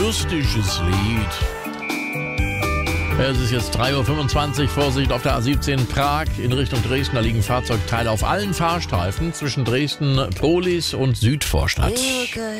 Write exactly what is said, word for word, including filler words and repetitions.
lustiges Lied. Es ist jetzt drei Uhr fünfundzwanzig, Vorsicht auf der A siebzehn Prag in Richtung Dresden. Da liegen Fahrzeugteile auf allen Fahrstreifen zwischen Dresden, Polis und Südvorstadt.